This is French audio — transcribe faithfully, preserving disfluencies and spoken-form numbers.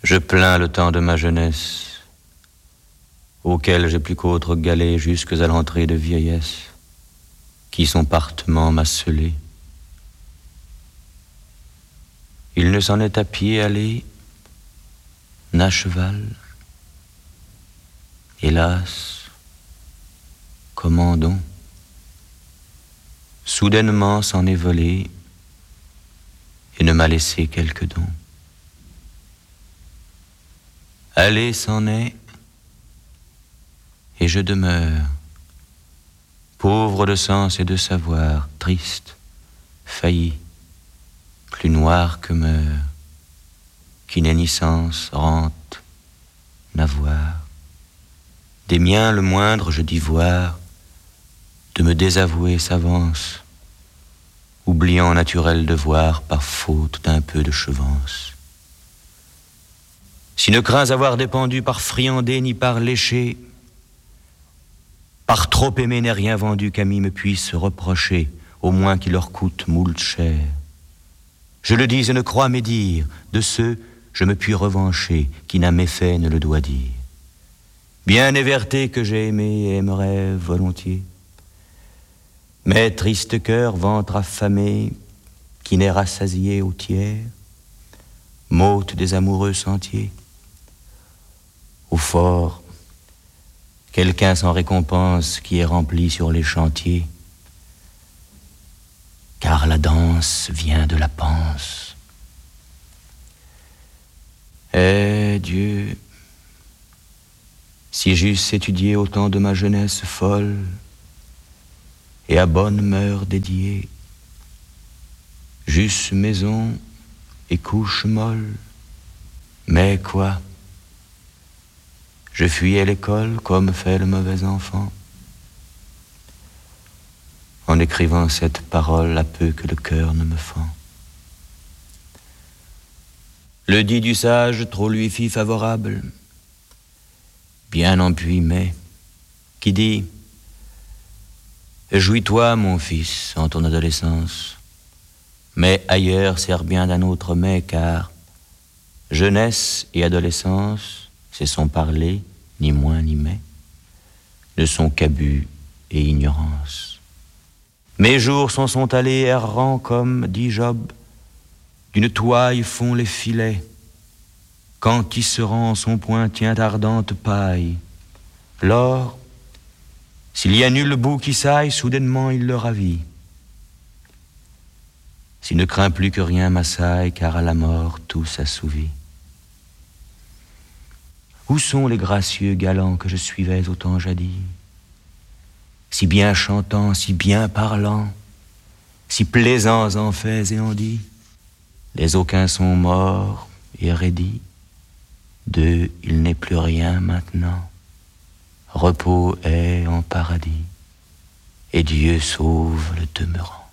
Je plains le temps de ma jeunesse, auquel j'ai plus qu'autre galets jusques à l'entrée de vieillesse, qui son partement m'a scellé. Il ne s'en est à pied allé, n'a cheval. Hélas, comment donc? Soudainement s'en est volé et ne m'a laissé quelque don. Aller s'en est, et je demeure, pauvre de sens et de savoir, triste, failli, plus noir que meurt, qui n'est ni sens, rente, n'avoir. Des miens le moindre je dis voir, de me désavouer s'avance, oubliant naturel devoir par faute d'un peu de chevance. Si ne crains avoir dépendu par friandé ni par léché, par trop aimer n'est rien vendu qu'amis me puissent reprocher, au moins qu'il leur coûte moult cher. Je le dis et ne crois médire, de ceux je me puis revancher, qui n'a méfait ne le doit dire. Bien éverté que j'ai aimé et aimerais volontiers, mais triste cœur, ventre affamé, qui n'est rassasié au tiers, m'ôte des amoureux sentiers. Au fort, quelqu'un sans récompense qui est rempli sur les chantiers, car la danse vient de la panse. Eh Dieu, si j'eusse étudié au temps de ma jeunesse folle, et à bonne mœur dédiée, j'eusse maison et couche molle, mais quoi? Je fuyais l'école comme fait le mauvais enfant, en écrivant cette parole à peu que le cœur ne me fend. Le dit du sage trop lui fit favorable, bien empui mais, qui dit: jouis-toi, mon fils, en ton adolescence, mais ailleurs sert bien d'un autre mais, car jeunesse et adolescence, c'est son parler, ni moins ni mais, ne sont qu'abus et ignorance. Mes jours s'en sont allés errants comme, dit Job, d'une toile font les filets, quand tisserand son poing tient ardente paille. L'or, s'il y a nul bout qui s'aille, soudainement il le ravit. S'il ne craint plus que rien m'assaille, car à la mort tout s'assouvit. Où sont les gracieux galants que je suivais au temps jadis? Si bien chantants, si bien parlants, si plaisants en faits et en dits, les aucuns sont morts et raidis, d'eux il n'est plus rien maintenant. Repos est en paradis, et Dieu sauve le demeurant.